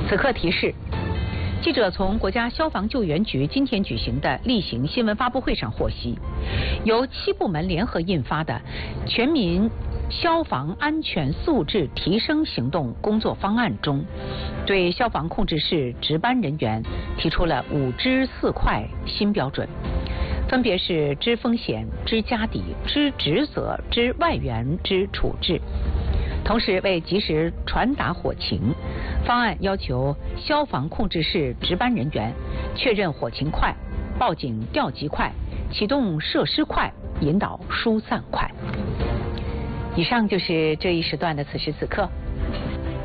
此刻提示：记者从国家消防救援局今天举行的例行新闻发布会上获悉，由7部门联合印发的《全民消防安全素质提升行动工作方案》中，对消防控制室值班人员提出了5知4快新标准，分别是知风险、知家底、知职责、知外援、知处置。同时，为及时传达火情，方案要求消防控制室值班人员确认火情快、报警调集快、启动设施快、引导疏散快。以上就是这一时段的此时此刻。